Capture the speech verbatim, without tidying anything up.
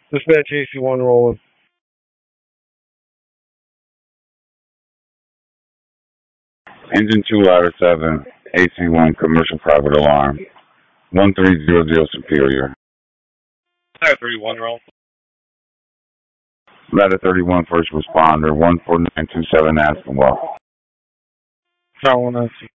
Dispatch A C one rolling. Engine two, ladder seven, A C one, commercial private alarm, one three zero zero Superior. Ladder thirty-one roll. Ladder thirty-one, first responder, one four nine two seven Aspinwall. Tower one